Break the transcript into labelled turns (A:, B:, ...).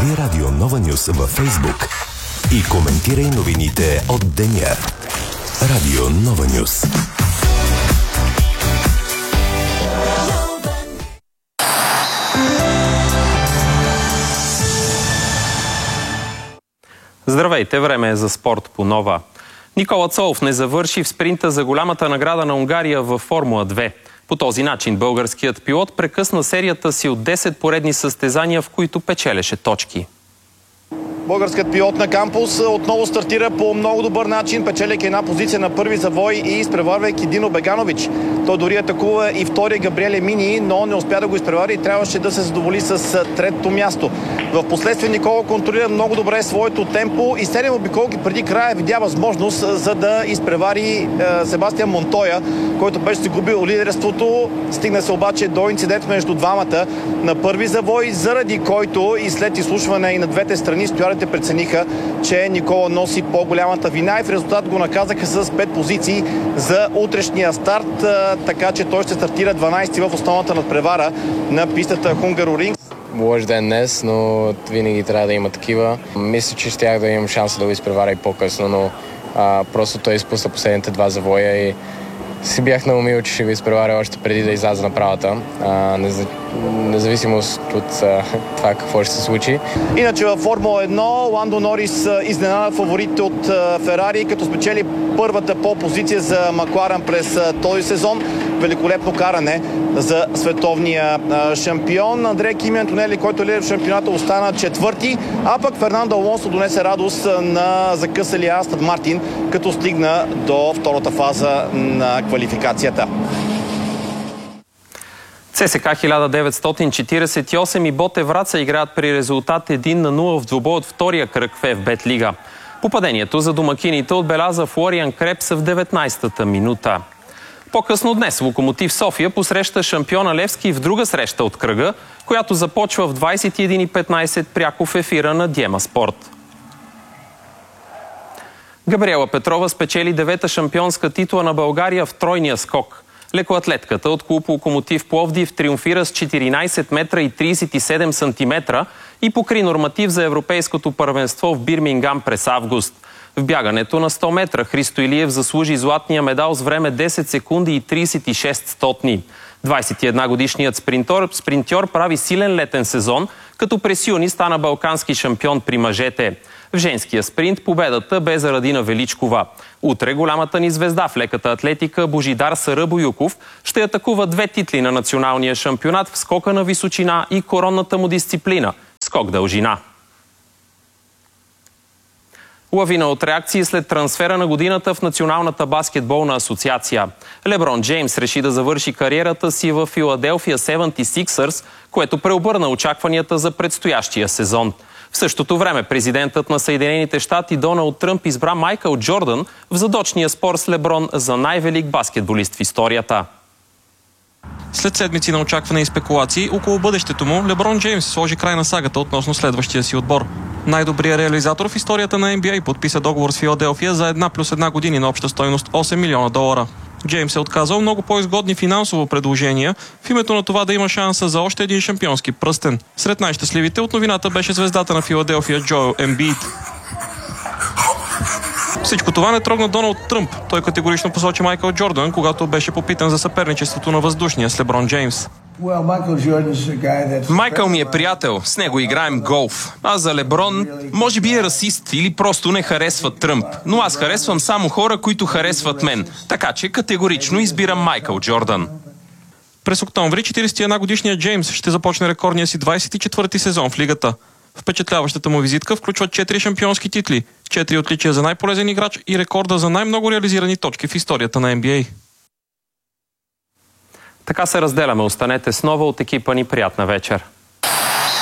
A: Следи Радио Нова Нюс във Фейсбук и коментирай новините от деня. Радио Нова Нюс.
B: Здравейте, време е за спорт по Нова. Никола Цолов не завърши в спринта за голямата награда на Унгария във Формула 2. По този начин българският пилот прекъсна серията си от 10 поредни състезания, в които печелеше точки.
C: Българският пилот на Кампус отново стартира по много добър начин, печеляйки една позиция на първи завой и изпреварвайки Дино Беганович. Той дори атакува и втория Габриеле Мини, но не успя да го изпревари и трябваше да се задоволи с третото място. В последствие Никола контролира много добре своето темпо и 7 обиколки преди края видя възможност за да изпревари Себастиан Монтоя, който беше загубил лидерството. Стигна се обаче до инцидент между двамата на първи завой, заради който и след изслушване и на двете страни стюардите прецениха, че Никола носи по-голямата вина и в резултат го наказаха с 5 позиции за утрешния старт, така че той ще стартира 12-ти в основната надпревара на пистата Hungaroring.
D: Лош ден днес, но винаги трябва да има такива. Мисля, че щях да имам шанса да го изпреваря и по-късно, но просто той изпусна последните 2 завоя и си бях наумил, че ще го изпреваря още преди да изляза на правата, независимост от това какво ще се случи.
C: Иначе във Формула 1 Ландо Норис изненада фаворитите от Ферари, като спечели първата по-позиция за Макларен през този сезон. Великолепно каране за световния шампион. Андреа Кими Антонели, който е лидер в шампионата, остана 4-ти, а пък Фернандо Алонсо донесе радост на закъсалия Астон Мартин, като стигна до втората фаза на квалификацията.
B: ЦСКА 1948 и Ботев Враца играят при резултат 1-0 в двубой от втория кръг в ФБ Лига. Попадението за домакините отбеляза Флориан Крепс в 19-та минута. По-късно днес Локомотив София посреща шампиона Левски в друга среща от кръга, която започва в 21:15 пряко в ефира на Диема Спорт. Габриела Петрова спечели 9-та шампионска титла на България в тройния скок. Лекоатлетката от клуб Локомотив Пловдив триумфира с 14 метра и 37 сантиметра и покри норматив за европейското първенство в Бирмингам през август. В бягането на 100 метра Христо Илиев заслужи златния медал с време 10 секунди и 36 стотни. 21-годишният спринтьор прави силен летен сезон, като през юни стана балкански шампион при мъжете. В женския спринт победата бе за Радина Величкова. Утре голямата ни звезда в леката атлетика Божидар Саръбоюков ще атакува 2 титли на националния шампионат в скока на височина и коронната му дисциплина – скок дължина. Лавина от реакции след трансфера на годината в Националната баскетболна асоциация. Леброн Джеймс реши да завърши кариерата си в Филаделфия 76ers, което преобърна очакванията за предстоящия сезон. В същото време президентът на Съединените щати Доналд Тръмп избра Майкъл Джордан в задочния спор с Леброн за най-велик баскетболист в историята.
E: След седмици на очакване и спекулации около бъдещето му, Леброн Джеймс сложи край на сагата относно следващия си отбор. Най-добрият реализатор в историята на NBA подписа договор с Филаделфия за 1+1 години на обща стойност $8 милиона. Джеймс е отказал много по-изгодни финансово предложения в името на това да има шанса за още един шампионски пръстен. Сред най-щастливите от новината беше звездата на Филаделфия Джоел Ембийд. Всичко това не трогна Доналд Тръмп. Той категорично посочи Майкъл Джордан, когато беше попитан за съперничеството на въздушния с Леброн Джеймс.
F: Майкъл ми е приятел, с него играем голф. А за Леброн, може би е расист или просто не харесва Тръмп. Но аз харесвам само хора, които харесват мен. Така че категорично избирам Майкъл Джордан.
E: През октомври 41-годишният Джеймс ще започне рекордния си 24-ти сезон в лигата. Впечатляващата му визитка включва 4 шампионски титли, 4 отличия за най-полезен играч и рекорда за най-много реализирани точки в историята на NBA.
B: Така се разделяме. Останете с Нова от екипа ни. Приятна вечер!